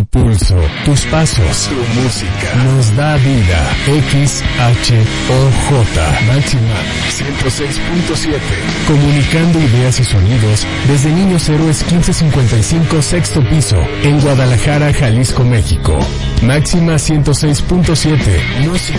pulso, tus pasos, tu música, nos da vida. XHOJ, Máxima 106.7. Comunicando ideas y sonidos desde Niños Héroes 1555, sexto piso, en Guadalajara, Jalisco, México. Máxima 106.7. Música